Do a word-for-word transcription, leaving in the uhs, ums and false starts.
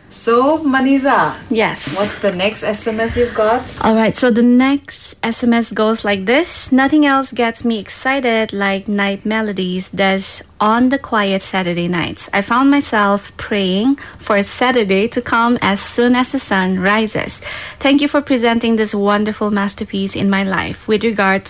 So, Maniza, Yes. what's the next S M S you've got? All right, so the next S M S goes like this. Nothing else gets me excited like night melodies does on the quiet Saturday nights. I found myself praying for Saturday to come as soon as the sun rises. Thank you for presenting this wonderful masterpiece in my life. With regards